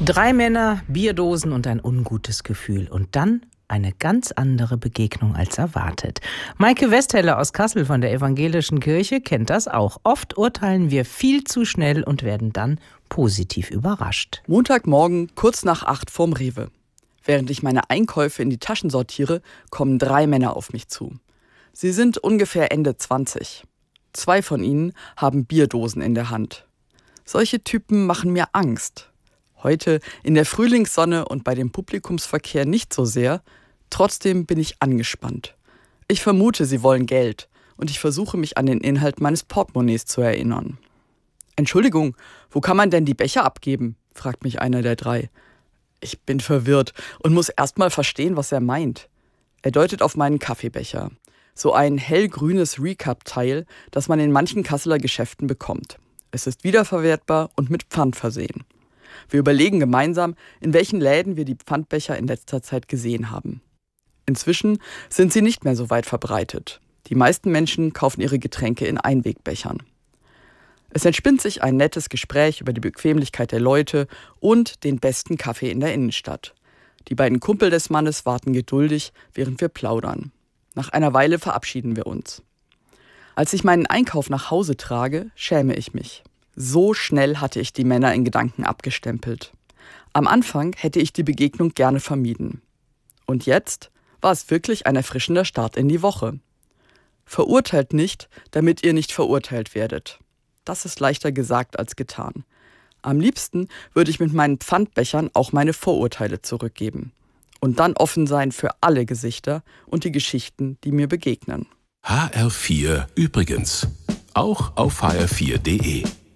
3 Männer, Bierdosen und ein ungutes Gefühl. Und dann eine ganz andere Begegnung als erwartet. Maike Westheller aus Kassel von der Evangelischen Kirche kennt das auch. Oft urteilen wir viel zu schnell und werden dann positiv überrascht. Montagmorgen, kurz nach 8 vorm Rewe. Während ich meine Einkäufe in die Taschen sortiere, kommen 3 Männer auf mich zu. Sie sind ungefähr Ende 20. 2 von ihnen haben Bierdosen in der Hand. Solche Typen machen mir Angst. Heute in der Frühlingssonne und bei dem Publikumsverkehr nicht so sehr. Trotzdem bin ich angespannt. Ich vermute, sie wollen Geld und ich versuche mich an den Inhalt meines Portemonnaies zu erinnern. Entschuldigung, wo kann man denn die Becher abgeben? Fragt mich einer der 3. Ich bin verwirrt und muss erst mal verstehen, was er meint. Er deutet auf meinen Kaffeebecher. So ein hellgrünes Recap-Teil, das man in manchen Kasseler Geschäften bekommt. Es ist wiederverwertbar und mit Pfand versehen. Wir überlegen gemeinsam, in welchen Läden wir die Pfandbecher in letzter Zeit gesehen haben. Inzwischen sind sie nicht mehr so weit verbreitet. Die meisten Menschen kaufen ihre Getränke in Einwegbechern. Es entspinnt sich ein nettes Gespräch über die Bequemlichkeit der Leute und den besten Kaffee in der Innenstadt. Die beiden Kumpel des Mannes warten geduldig, während wir plaudern. Nach einer Weile verabschieden wir uns. Als ich meinen Einkauf nach Hause trage, schäme ich mich. So schnell hatte ich die Männer in Gedanken abgestempelt. Am Anfang hätte ich die Begegnung gerne vermieden. Und jetzt war es wirklich ein erfrischender Start in die Woche. Verurteilt nicht, damit ihr nicht verurteilt werdet. Das ist leichter gesagt als getan. Am liebsten würde ich mit meinen Pfandbechern auch meine Vorurteile zurückgeben. Und dann offen sein für alle Gesichter und die Geschichten, die mir begegnen. HR4 übrigens. Auch auf hr4.de.